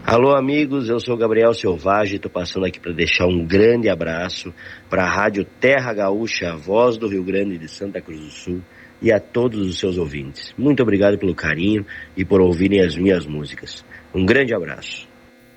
Alô, amigos, eu sou Gabriel Selvagem, estou passando aqui para deixar um grande abraço para a Rádio Terra Gaúcha, a voz do Rio Grande de Santa Cruz do Sul, e a todos os seus ouvintes. Muito obrigado pelo carinho e por ouvirem as minhas músicas. Um grande abraço.